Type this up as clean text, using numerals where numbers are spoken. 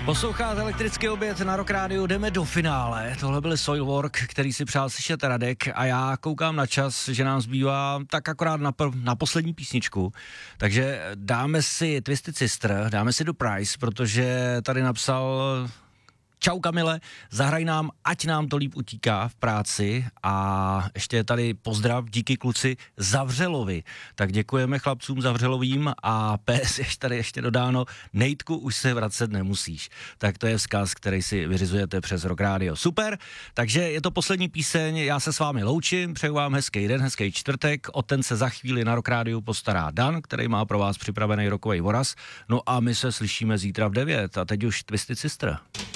Posloucháte Elektrický oběd na Rock Rádiu, jdeme do finále. Tohle byl Soilwork, který si přál slyšet Radek a já koukám na čas, že nám zbývá tak akorát na poslední písničku. Takže dáme si Twisted Sister, dáme si do Price, protože tady napsal: Čau Kamile, zahraj nám, ať nám to líp utíká v práci, a ještě je tady pozdrav, díky kluci Zavřelovi. Tak děkujeme chlapcům Zavřelovým a PS je tady ještě dodáno: Nejtku, už se vracet nemusíš. Tak to je vzkaz, který si vyřizujete přes Rock Radio. Super, takže je to poslední píseň, já se s vámi loučím, přeju vám hezký den, hezký čtvrtek, o ten se za chvíli na Rock Radio postará Dan, který má pro vás připravený rockový voraz, no a my se slyšíme zítra v 9 a teď už Twisted Sister.